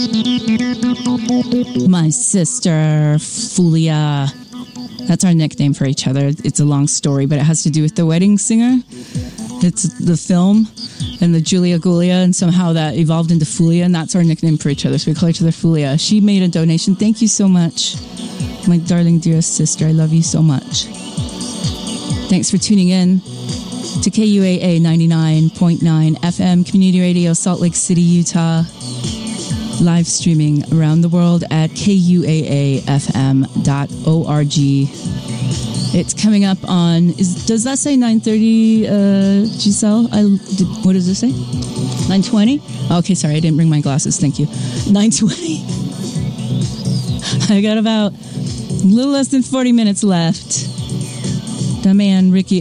My sister, Fulia. That's our nickname for each other. It's a long story, but it has to do with The Wedding Singer. It's the film and the Julia Gulia, and somehow that evolved into Fulia, and that's our nickname for each other. So we call each other Fulia. She made a donation. Thank you so much, my darling, dearest sister. I love you so much. Thanks for tuning in to KUAA 99.9 FM Community Radio, Salt Lake City, Utah. Live streaming around the world at kuaafm.org. It's coming up on, does that say 9:30, Giselle? What does it say? 9:20? Okay, sorry, I didn't bring my glasses. Thank you. 9:20. I got about a little less than 40 minutes left. The man, Ricky